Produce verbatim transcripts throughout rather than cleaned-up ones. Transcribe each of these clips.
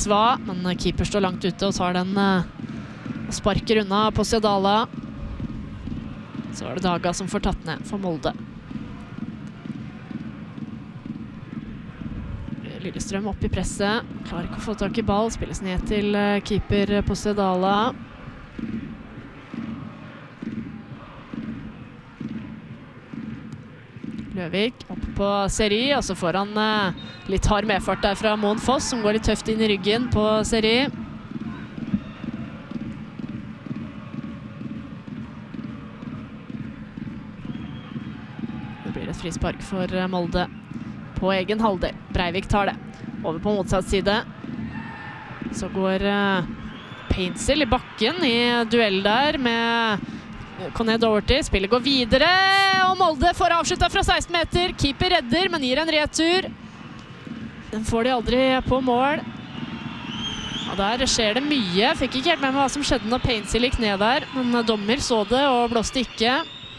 Felix Hva, men keeper står langt ute og tar den og sparker unna Possiadala. Så er det Daga som får tatt ned for Molde. Lillestrøm opp i presset, klarer ikke å få tak i ball, spilles ned til keeper Possiadala. Løvik opp på Seri, og så får han eh, litt hard medfart der fra Moen Foss, som går litt tøft inn i ryggen på Seri. Det blir et frispark for Molde på egen halvdel. Breivik tar det. Over på motsatt side. Så går eh, Painsil i bakken i duell der med Coné Doherty. Spillet går videre, og Molde får avsluttet fra seksten meter. Keeper redder, men gir en retur. Den får de aldri på mål. Og der skjer det mye. Fikk ikke helt med meg hva som skjedde når Painsil gikk ned der, men dommer så det og blåste ikke.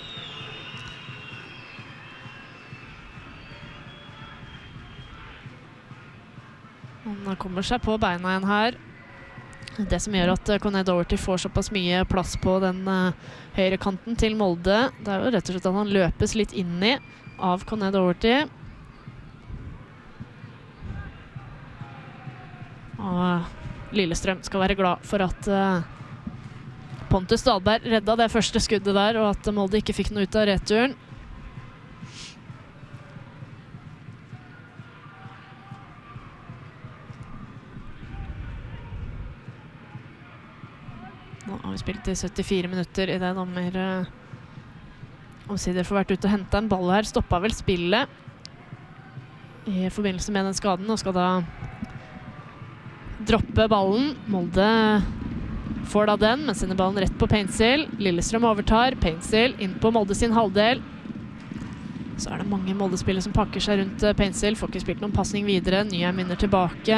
Han kommer seg på beina igjen her. Det som gjør at Coné Doherty får såpass mye plass på den uh, høyre kanten til Molde, det er jo rett og slett at han løpes litt inn i av Coné Doherty. Og Lillestrøm skal være glad for at uh, Pontus Dahlberg redda det første skuddet der, og at Molde ikke fikk noe ut av returen. Nå har vi spilt i syttifire minutter i det dommer uh, omsider får vært ute og hente en ball her. Stoppet vel spillet i forbindelse med den skaden, og skal da droppe ballen. Molde får da den, men sender ballen rett på Painsil. Lillestrøm overtar. Painsil inn på Molde sin halvdel. Så er det mange Molde-spillere som pakker seg rundt Painsil. Får ikke spilt noen passning videre. Nyheim vinner tilbake.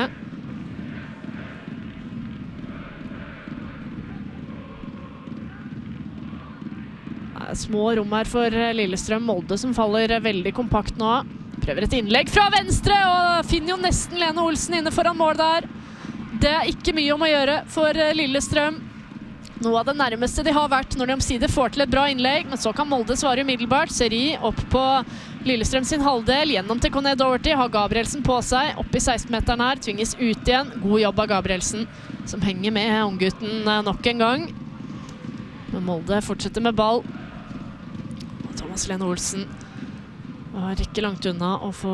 Små rom her for Lillestrøm. Molde som faller veldig kompakt nå. Prøver et innlegg fra venstre, og finner jo nesten Lene Olsen inne foran mål der. Det er ikke mye om å gjøre for Lillestrøm. Noe av det nærmeste de har vært når de omsider får til et bra innlegg, men så kan Molde svare umiddelbart. Seri opp på Lillestrøm sin halvdel, gjennom til Coné Doherty, har Gabrielsen på seg, opp i seksten-meteren her, tvinges ut igjen. God jobb av Gabrielsen, som henger med unggutten nok en gang. Men Molde fortsetter med ball. Thomas Lene Olsen var ikke langt unna å få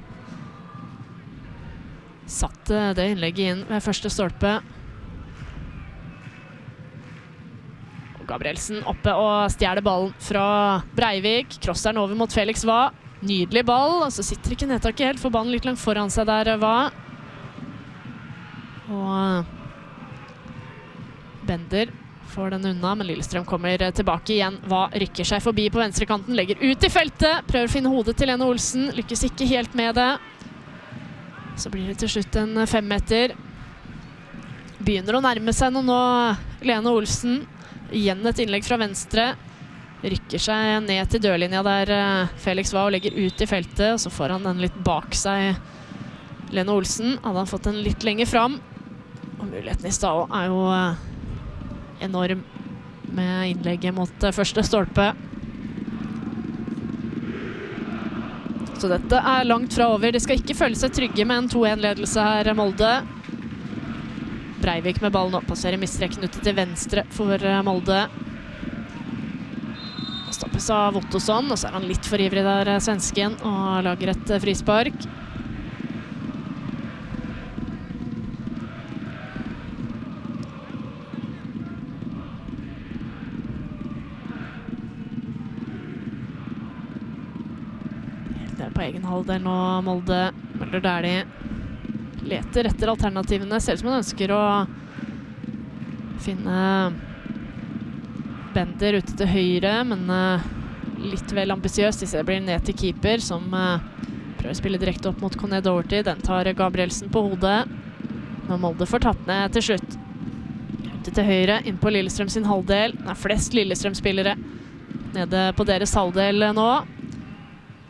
satt det innlegget inn ved første stolpe. Og Gabrielsen oppe og stjeler ballen fra Breivik. Crosser den over mot Felix Hva. Nydelig ball, og så sitter ikke nedtaket helt, for ballen litt langt foran seg der, Hva. Og Bender får den unna, men Lillestrøm kommer tilbake igjen. Hva rykker seg forbi på venstrekanten, legger ut i feltet, prøver å finne hodet til Lene Olsen, lykkes ikke helt med det. Så blir det til slutt en femmeter. Begynner å nærme seg nå, nå Lene Olsen. Igjen et innlegg fra venstre. Rykker seg ned til dørlinja der Felix Hva og legger ut i feltet, og så får han den litt bak seg. Lene Olsen hadde han fått den litt lenger fram. Og muligheten i stad er jo enorm med innlegget mot første stolpe. Så dette er langt fra over. De skal ikke føle seg trygge med en to en-ledelse her, Molde. Breivik med ballen opp, passerer midtstreken ute til venstre for Molde. Stoppes av Ottosson, og så er han litt for ivrig der, svensken, og lager et frispark. På egen halvdel nå, Molde. Møller Dæhlie leter etter alternativene. Ser ut som han ønsker å finne Bender ute til høyre, men litt vel ambisiøst. Disse blir ned til keeper, som prøver å spille direkte opp mot Coné Doherty. Den tar Gabrielsen på hodet. Men Molde får tatt ned til slutt. Ute til høyre, inn på Lillestrøm sin halvdel. Det er flest Lillestrøm-spillere nede på deres halvdel nå.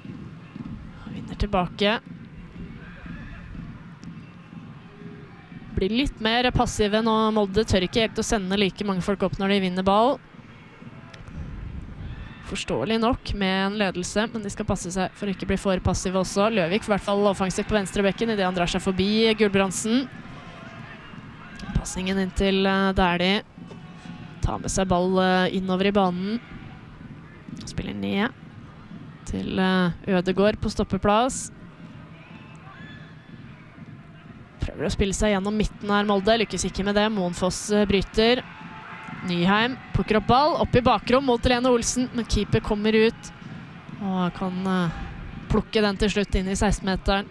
Tilbake. blir litt mer passive nå. Molde tør ikke helt å sende like mange folk opp når de vinner ball. Forståelig nok med en ledelse, men de skal passe seg for å ikke bli for passive også. Løvik i hvert fall offensivt på venstre bekken i det han drar seg forbi Gulbrandsen. Passingen inn til Dæhlie. Tar med seg ball innover i banen. Spiller ned til Ødegaard på stoppeplass. Prøver å spille seg gjennom midten her, Molde. Lykkes ikke med det. Moenfoss bryter. Nyheim plukker opp ball. Opp i bakrom mot Lene Olsen, men keeper kommer ut. Og kan uh, plukke den til slutt inn i seksten-meteren.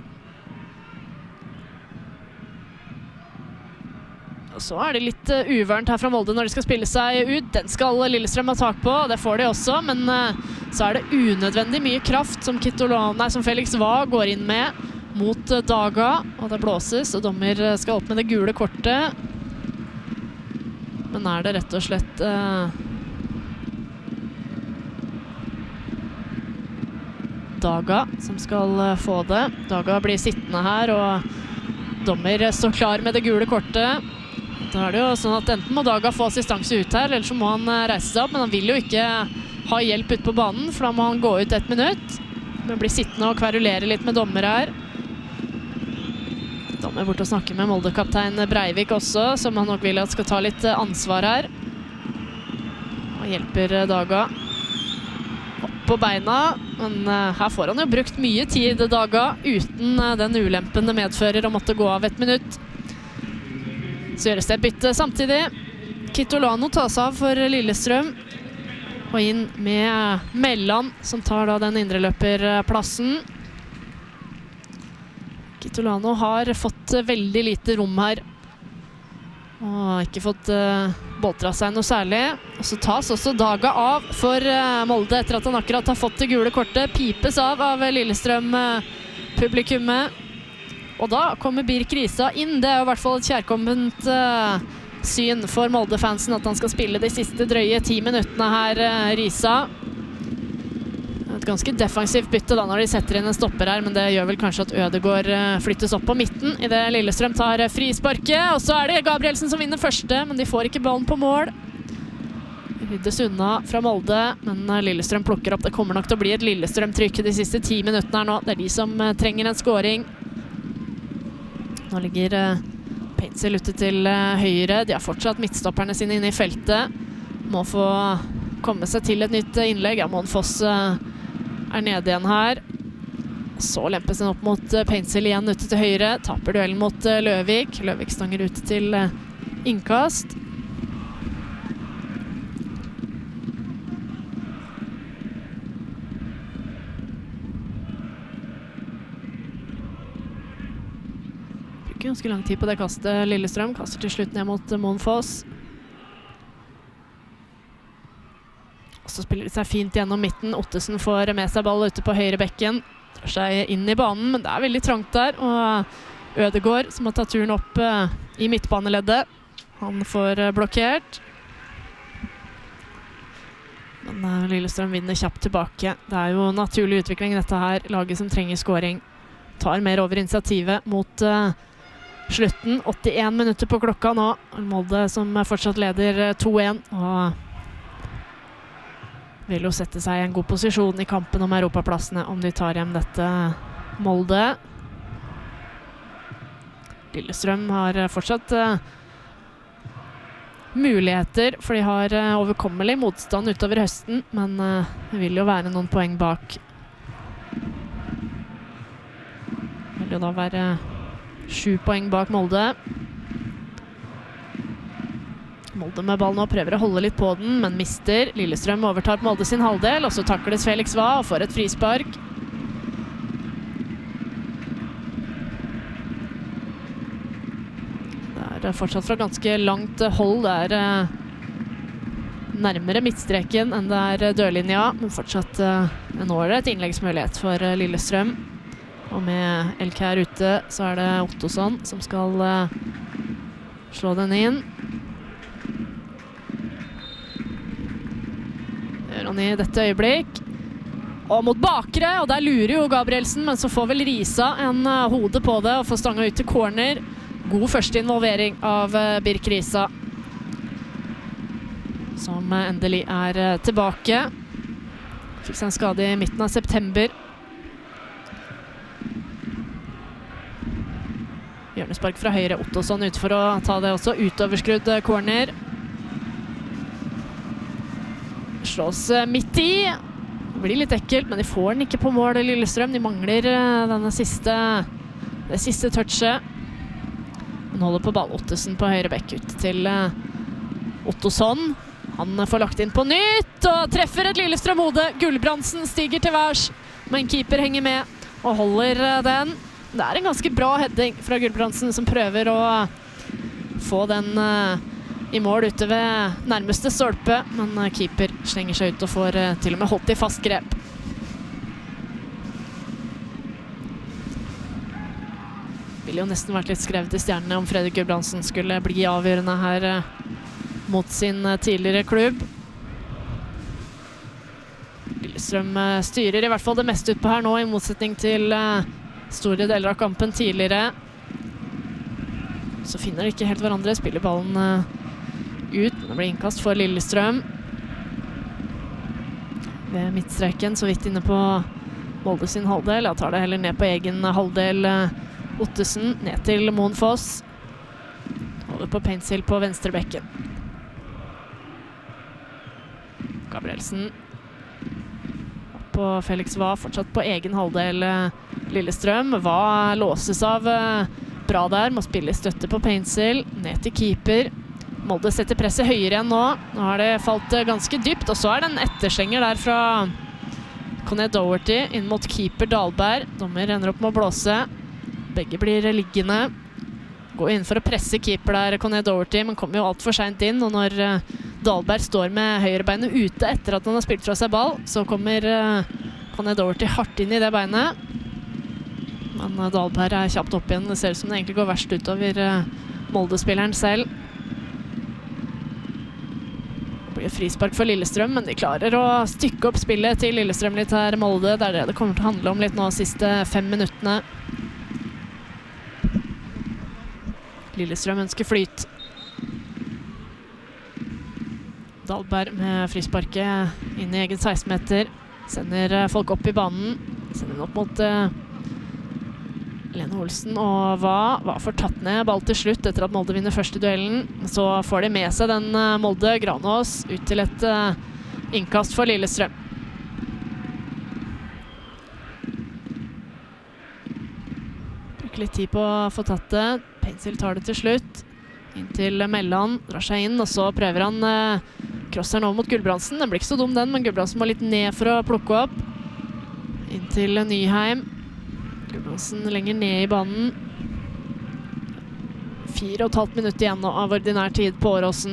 Og så er det litt uh, uvørent her fra Molde når de skal spille seg ut. Den skal Lillestrøm ha tak på, det får de også. Men uh, så er det unødvendig mye kraft som, nei, som Felix Waugh går inn med mot uh, Daga. Og det blåses, og dommer skal opp med det gule kortet. Men er det rett og slett uh, Daga som skal uh, få det. Daga blir sittende her, og dommer står klar med det gule kortet. Da er det jo sånn at enten må Daga få assistanse ut her, eller så må han uh, reise seg opp, men han vil jo ikke ha hjelp ut på banen, for da må han gå ut ett minutt. Men blir sittende og kverulere litt med dommer her. Dommer bort og snakker med Molde-kaptein Breivik også, som han nok vil at skal ta litt ansvar her. Og hjelper Daga opp på beina, men uh, her får han jo brukt mye tid, Daga, uten uh, den ulempen det medfører å måtte gå av et minutt. Så gjøres det et bytte samtidig. Kitolano tas av for Lillestrøm, og inn med Melland, som tar da den indreløperplassen. Kitolano har fått veldig lite rom her, og ikke fått uh, boltra seg noe særlig. Og så tas også Daga av for uh, Molde etter at han akkurat har fått det gule kortet. Pipes av av Lillestrøm-publikummet. Uh, og da kommer Birk Risa inn. Det er jo i hvert fall et kjærkomment uh, syn for Molde-fansen at han skal spille de siste drøye ti minuttene her, uh, Risa. Et ganske defensivt bytte da når de setter inn en stopper her, men det gjør vel kanskje at Ødegaard flyttes opp på midten i det Lillestrøm tar frisparket. Og så er det Gabrielsen som vinner første, men de får ikke ballen på mål. Ryddes unna fra Molde, men Lillestrøm plukker opp. Det kommer nok til å bli et Lillestrøm-trykk de siste ti minuttene her nå. Det er de som trenger en scoring. Nå ligger Peitzel ute til høyre. De har fortsatt midtstopperne sine inne i feltet. Må få komme seg til et nytt innlegg. Ja, Moenfoss er nede igjen her. Så lempes den opp mot Peitzel igjen ute til høyre. Taper duellen mot Løvik. Løvik stanger ut til innkast. Bruker ganske lang tid på det kastet. Lillestrøm kaster til slutt ned mot Moenfoss. Så spiller de seg fint gjennom midten. Ottesen får med seg ball ute på høyre bekken. Drar seg inn i banen, men det er veldig trangt der. Og Ødegaard, som har tatt turen opp uh, i midtbaneleddet, han får uh, blokkert. Men uh, Lillestrøm vinner kjapt tilbake. Det er jo naturlig utvikling dette her. Laget som trenger scoring tar mer over initiativet mot uh, slutten. åttien minutter på klokka nå. Molde som fortsatt leder uh, to én. Og vil jo sette seg i en god posisjon i kampen om europaplassene om de tar hjem dette Molde. Lillestrøm har fortsatt uh, muligheter, for de har uh, overkommelig motstand utover høsten, men uh, det vil jo være noen poeng bak. Det vil jo da være sju poeng bak Molde. Molde med ball nå prøver å holde litt på den, men mister. Lillestrøm overtar på Molde sin halvdel, og så takles Felix Waugh og får et frispark. Det er fortsatt fra ganske langt hold. Det er uh, nærmere midtstreken enn det er dørlinja, men fortsatt uh, en ålreit innleggsmulighet for uh, Lillestrøm. Og med L K R ute, så er det Ottosson som skal uh, slå den inn. Han i dette øyeblikk. Og mot bakre, og der lurer jo Gabrielsen, men så får vel Risa en uh, hode på det og får stanga ut til corner. God første involvering av Birk Risa, som endelig er tilbake. Fikk seg en skade i midten av september. Hjørnespark fra høyre, Ottosson ut for å ta det også, utoverskrudd corner. Slås midt i. Det blir litt ekkelt, men de får den ikke på mål, Lillestrøm. De mangler denne siste, det siste touchet. Han holder på ball, Ottesen på høyre bekk ut til Ottosson. Han får lagt inn på nytt, og treffer et Lillestrøm-hode. Gulbrandsen stiger til værs, men keeper henger med og holder den. Det er en ganske bra heading fra Gulbrandsen, som prøver å få den i mål ute ved nærmeste stolpe, men keeper slenger seg ut og får til og med holdt i fast grep. Det ville jo nesten vært litt skrevet i stjernene om Fredrik Gulbrandsen skulle bli avgjørende her mot sin tidligere klubb. Lillestrøm styrer i hvert fall det meste ut på her nå, i motsetning til store deler av kampen tidligere. Så finner de ikke helt hverandre, spiller ballen ut, men det blir innkast for Lillestrøm. Ved midtstreken, så vidt inne på Molde sin halvdel. Jeg tar det heller ned på egen halvdel. Ottesen ned til Moen Foss. Over på Paintsill på venstrebekken. Gabrielsen. Opp på Felix Hva, fortsatt på egen halvdel Lillestrøm. Hva låses av bra der, må spille i støtte på Paintsill. Ned til keeper. Molde setter presset høyere igjen nå. Nå har det falt ganske dypt, og så er det en etterslenger der fra Conny Doherty inn mot keeper Dahlberg. Dommer ender opp med å blåse. Begge blir liggende. Går inn for å presse keeper der, Conny Doherty, men kommer jo alt for sent inn. Og når Dahlberg står med høyrebeinet ute etter at han har spilt fra seg ball, så kommer Conny Doherty hardt inn i det beinet. Men Dahlberg er kjapt opp igjen. Det ser ut som det egentlig går verst utover Molde-spilleren selv. Det blir frispark for Lillestrøm, men de klarer å stykke opp spillet til Lillestrøm litt her, Molde. Det er det det kommer til å handle om litt nå, siste fem minuttene. Lillestrøm ønsker flyt. Dahlberg med frisparket inn i egen seksten meter. Sender folk opp i banen. Sender den opp mot uh, Lene Olsen, og Hva Hva får tatt ned ball til slutt etter at Molde vinner første duellen. Så får de med seg den uh, Molde Granås ut til et uh, innkast for Lillestrøm. Bruker litt tid på å få tatt det. Paintsill tar det til slutt. Inn til Melland, drar seg inn, og så prøver han uh, crosseren over mot Gulbrandsen. Den blir ikke så dum den, men Gulbrandsen må litt ned for å plukke opp. Inn til Nyheim. Gulbrandsen lenger ned i banen. Fire og et halvt minutt igjen nå av ordinær tid på Åråsen.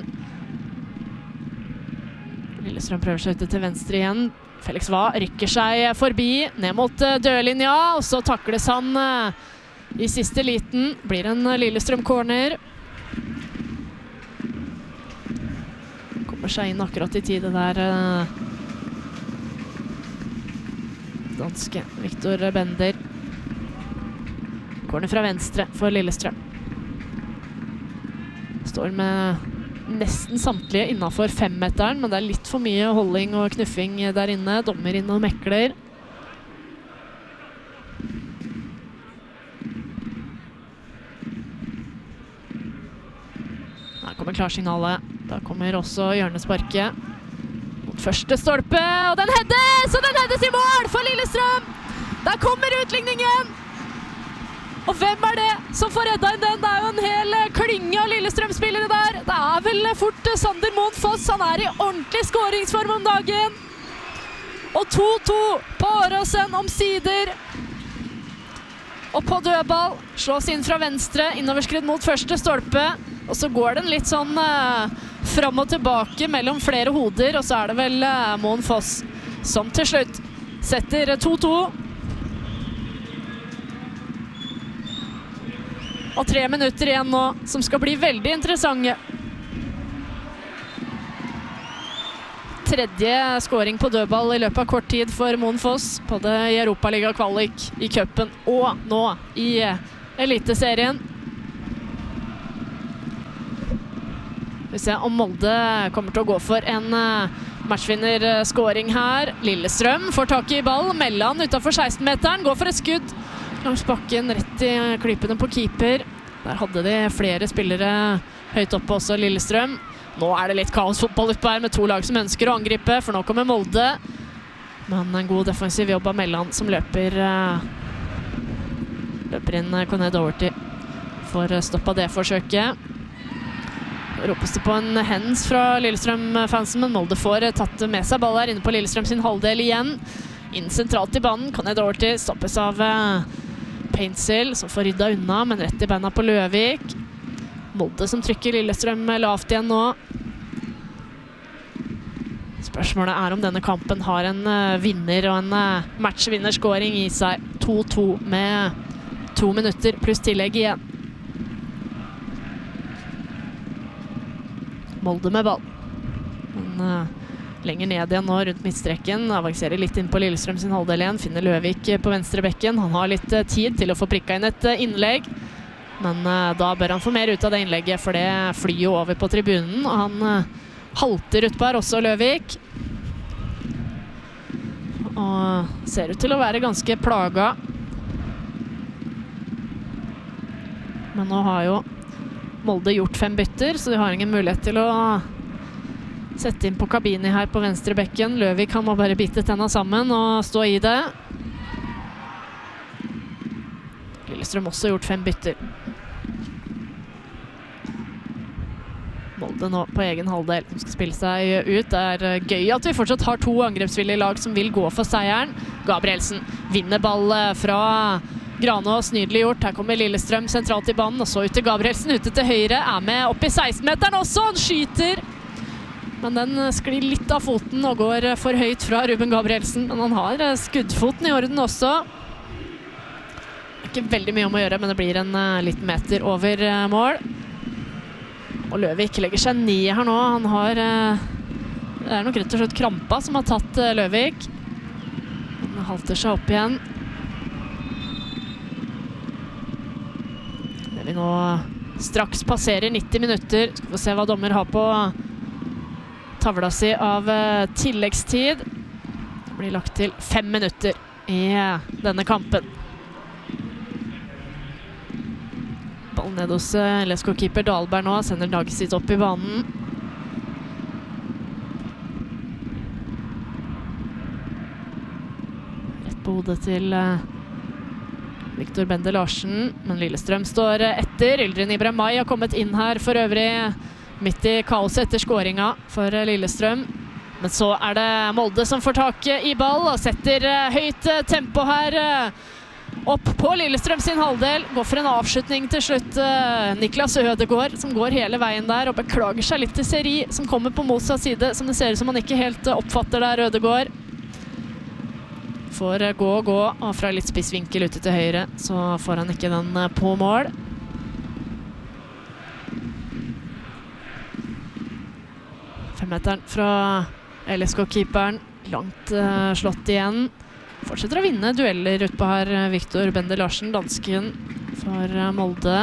Lillestrøm prøver seg ute til venstre igjen. Felix Hva rykker seg forbi, ned mot uh, dørlinja, og så takles han uh, i siste liten. Blir en Lillestrøm corner. Kommer seg inn akkurat i tide der. Danske Victor Bender. Corner fra venstre for Lillestrøm. Står med nesten samtlige innenfor femmeteren, men det er litt for mye holding og knuffing der inne. Dommer inn og mekler. Kommer klarsignalet. Da kommer også hjørnesparket mot første stolpe, og den heades, og den heades i mål for Lillestrøm! Der kommer utligningen! Og hvem er det som får redda inn den? Det er jo en hel klynge av Lillestrøm-spillere der. Det er vel fort Sander Moen Foss. Han er i ordentlig skåringsform om dagen. Og to to på Åråsen omsider. Og på dødball slås inn fra venstre, innoverskridd mot første stolpe. Og så går den litt sånn eh, fram og tilbake mellom flere hoder, og så er det vel eh, Moen Foss som til slutt setter to to. Og tre minutter igjen nå, som skal bli veldig interessante. Tredje scoring på dødball i løpet av kort tid for Moen Foss, både i Europaliga kvalik, i cupen og nå i Eliteserien. Vi ser om Molde kommer til å gå for en matchvinner-scoring her. Lillestrøm får tak i ball, Melland utenfor seksten-meteren, går for et skudd langs bakken, rett i klypene på keeper. Der hadde de flere spillere høyt oppe også, Lillestrøm. Nå er det litt kaosfotball utpå her med to lag som ønsker å angripe, for nå kommer Molde. Men en god defensiv jobb av Melland som løper, løper inn Kone Doherty for stopp av det forsøket. Ropes det på en hands fra Lillestrøm-fansen, men Molde får tatt med seg ball her inne på Lillestrøm sin halvdel igjen. Inn sentralt i banen, Kone Doherty stoppes av Paintsill, som får rydda unna, men rett i beina på Løvik. Molde som trykker Lillestrøm lavt igjen nå. Spørsmålet er om denne kampen har en vinner og en matchvinnerscoring i seg. to to med to minutter pluss tillegg igjen. Molde med ball. Men uh, lenger ned igjen nå rundt midtstreken. Avanserer litt inn på Lillestrøm sin halvdel igjen. Finner Løvik på venstre bekken. Han har litt uh, tid til å få prikka inn et uh, innlegg. Men uh, da bør han få mer ut av det innlegget, for det flyr jo over på tribunen. Og han uh, halter ut på her også, Løvik. Og ser ut til å være ganske plaga. Men nå har jo Molde gjort fem bytter, så de har ingen mulighet til å sette inn på kabini her på venstre bekken. Løvik han må bare bite tenna sammen og stå i det. Lillestrøm også gjort fem bytter. Molde nå på egen halvdel. De skal spille seg ut. Det er gøy at vi fortsatt har to angrepsvillige lag som vil gå for seieren. Gabrielsen vinner ball fra Granås, nydelig gjort. Her kommer Lillestrøm sentralt i banen, og så ut til Gabrielsen, ute til høyre, er med opp i seksten-meteren også, han skyter! Men den sklir litt av foten og går for høyt fra Ruben Gabrielsen, men han har skuddfoten i orden også. Det er ikke veldig mye om å gjøre, men det blir en liten meter over mål. Og Løvik legger seg ned her nå, han har... Det er nok rett og slett krampa som har tatt Løvik. Han halter seg opp igjen. Vi nå straks passerer nitti minutter. Skal vi se hva dommer har på tavla si av tilleggstid. Det blir lagt til fem minutter i denne kampen. Ball ned hos L S K-keeper Dahlberg nå, sender laget sitt opp i banen. Rett på hodet til Victor Bende Larsen, men Lillestrøm står etter. Yldren Ibrahimai har kommet inn her for øvrig midt i kaoset etter skåringa for Lillestrøm. Men så er det Molde som får tak i ball og setter høyt tempo her opp på Lillestrøm sin halvdel. Går for en avslutning til slutt. Niklas Ødegård som går hele veien der og beklager seg litt til Seri som kommer på motsatt side, som det ser ut som han ikke helt oppfatter der, Ødegård. Får gå og gå, og fra litt spiss vinkel ute til høyre, så får han ikke den på mål. Femmeteren fra L S K-keeperen, langt uh, slått igjen. Fortsetter å vinne dueller utpå her, Victor Bende Larsen, dansken for uh, Molde.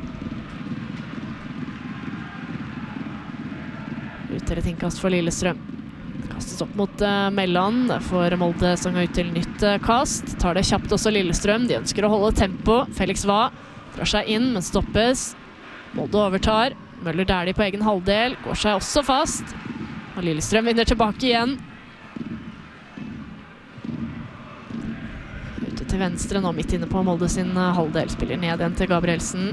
Ute et innkast for Lillestrøm. Kastes opp mot uh, Melland, der får Molde som går ut til nytt uh, kast. Tar det kjapt også Lillestrøm, de ønsker å holde tempo. Felix Vae drar seg inn, men stoppes. Molde overtar, Møller Dæhlie på egen halvdel, går seg også fast. Og Lillestrøm vinner tilbake igjen. Ute til venstre nå, midt inne på Molde sin uh, halvdel. Spiller ned igjen til Gabrielsen.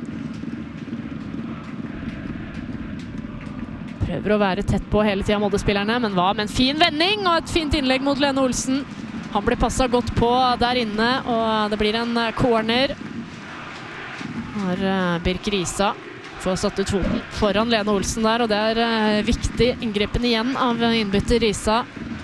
Prøver å være tett på hele tiden Molde-spillerne, men hva med en fin vending og et fint innlegg mot Lene Olsen. Han blir passet godt på der inne, og det blir en corner. Har Birk Risa får satt ut foten foran Lene Olsen der, og det er viktig inngripen igjen av innbytter Risa.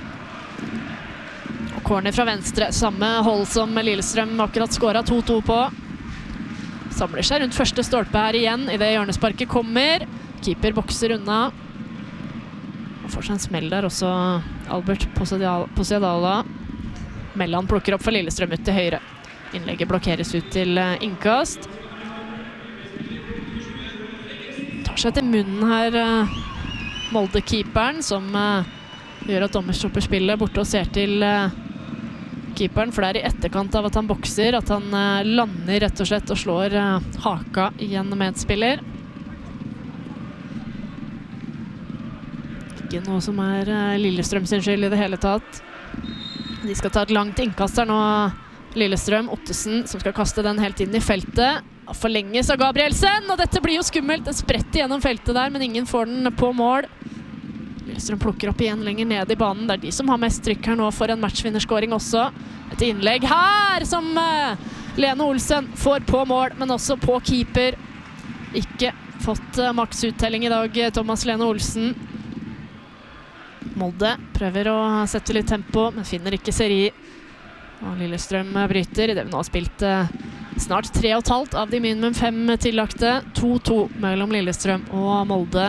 Og corner fra venstre, samme hold som Lillestrøm akkurat skåret to to på. Samler seg rundt første stolpe her igjen, i det hjørnesparket kommer. Keeper bokser unna. Og får seg en smell der også, Albert Posiadala. Melland plukker opp for Lillestrøm ut til høyre. Innlegget blokkeres ut til innkast. Tar seg til munnen her, Molde-keeperen, som uh, gjør at dommer stopper spillet borte og ser til uh, keeperen, for det er i etterkant av at han bokser, at han uh, lander rett og slett og slår uh, haka i en medspiller. Ikke noe som er uh, Lillestrøm sin skyld i det hele tatt. De skal ta et langt innkast her nå, Lillestrøm. Ottesen som skal kaste den helt inn i feltet. Forlenges av Gabrielsen, og dette blir jo skummelt. Den spretter gjennom feltet der, men ingen får den på mål. Lillestrøm plukker opp igjen lenger ned i banen. Det er de som har mest trykk her nå for en matchvinnerskåring også. Et innlegg her som uh, Lene Olsen får på mål, men også på keeper. Ikke fått uh, maks uttelling i dag, Thomas Lene Olsen. Molde prøver å sette litt tempo, men finner ikke seri. Og Lillestrøm bryter i det vi nå har spilt uh, snart tre og et halvt av de minimum fem tillagte. to to mellom Lillestrøm og Molde.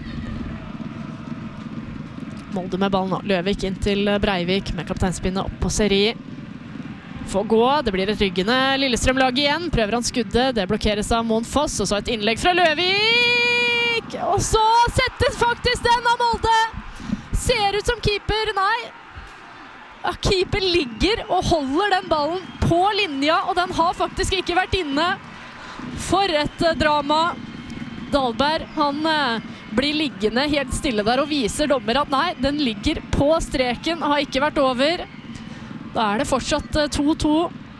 Molde med ballen nå. Løvik inn til Breivik med kapteinspinnet opp på seri. Får gå, det blir et ryggende Lillestrøm-lag igjen. Prøver han skuddet, det blokkeres av Moen Foss. Og så et innlegg fra Løvik! Og så settes faktisk den av Molde! Ser ut som keeper, nei. Ja, keeper ligger og holder den ballen på linja, og den har faktisk ikke vært inne. For et uh, drama. Dahlberg, han uh, blir liggende helt stille der og viser dommer at nei, den ligger på streken, har ikke vært over. Da er det fortsatt uh, to to.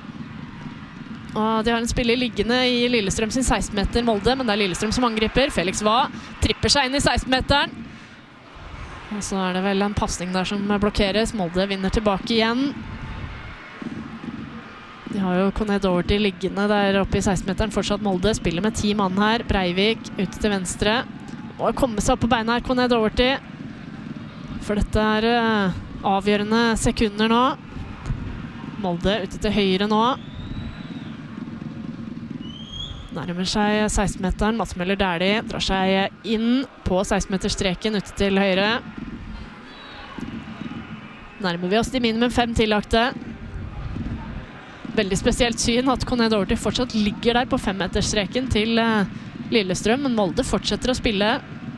Og de har en spiller liggende i Lillestrøm sin seksten meter Molde, men det er Lillestrøm som angriper. Felix Vae tripper seg inn i seksten meteren. Og så er det vel en passning der som blokkeres. Molde vinner tilbake igjen. De har jo Coné Doherty liggende der oppe i seksten meteren. Fortsatt Molde spiller med ti mann her. Breivik ute til venstre. Må komme seg opp på beina her, Coné Doherty. For dette er uh, avgjørende sekunder nå. Molde ute til høyre nå. Nærmer seg seksten meteren. Mats Møller Dæhlie drar seg inn på seksten meterstreken ute til høyre. Nærmer vi oss de minimum fem tillagte. Veldig spesielt syn at Coné Doherty fortsatt ligger der på fem meterstreken til uh, Lillestrøm, men Molde fortsetter å spille.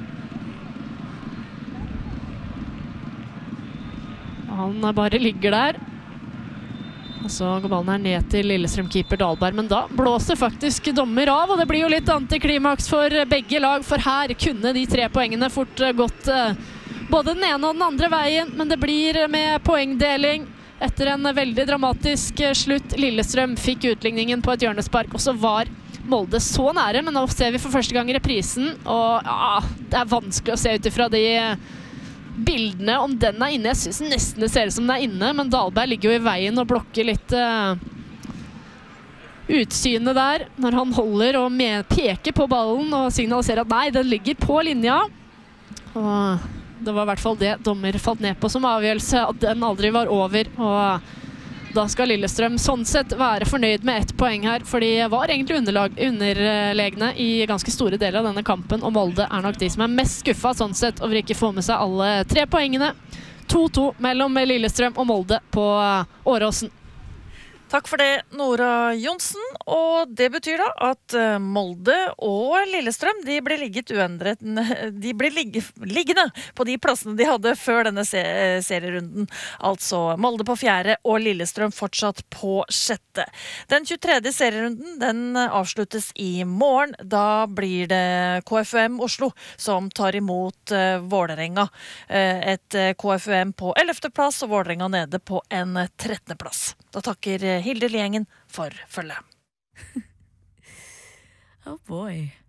Han bare ligger der. Og så går ballen her ned til Lillestrøm-keeper Dahlberg, men da blåser faktisk dommer av, og det blir jo litt antiklimaks for begge lag, for her kunne de tre poengene fort gått uh, både den ene og den andre veien, men det blir med poengdeling etter en veldig dramatisk slutt. Lillestrøm fikk utligningen på et hjørnespark, og så var Molde så nære, men nå ser vi for første gang i reprisen, og ja, det er vanskelig å se ut ifra de bildene om den er inne. Jeg synes nesten det ser ut som den er inne, men Dahlberg ligger jo i veien og blokker litt uh, utsynet der, når han holder og med, peker på ballen og signaliserer at nei, den ligger på linja. Og det var i hvert fall det dommer falt ned på som avgjørelse, at den aldri var over, og da skal Lillestrøm sånn sett være fornøyd med ett poeng her, for de var egentlig underlag, underlegne i ganske store deler av denne kampen, og Molde er nok de som er mest skuffet sånn sett over ikke få med seg alle tre poengene. to to mellom Lillestrøm og Molde på Åråsen. Takk for det, Nora Johnsen, og det betyr da at Molde og Lillestrøm, de ble ligget uendret, de ble ligge, liggende på de plassene de hadde før denne se serierunden. Altså Molde på fjerde og Lillestrøm fortsatt på sjette. Den tjuetredje serierunden, den avsluttes i morgen. Da blir det K F U M Oslo som tar imot uh, Vålerenga. Uh, et uh, K F U M på ellevte plass og Vålerenga nede på en trettende plass. Da takker Hilde Liengen for følge. Oh boy.